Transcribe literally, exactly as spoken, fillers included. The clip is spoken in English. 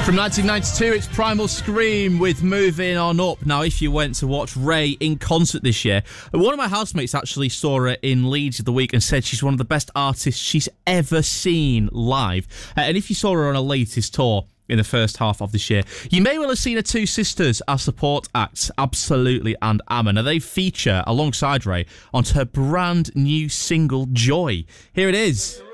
From nineteen ninety-two, it's Primal Scream with Moving On Up. Now, if you went to watch Ray in concert this year, one of my housemates actually saw her in Leeds of the week and said she's one of the best artists she's ever seen live. Uh, and if you saw her on her latest tour in the first half of this year, you may well have seen her two sisters as support acts, Absolutely and Amma. Now, they feature alongside Ray on her brand new single, Joy. Here it is.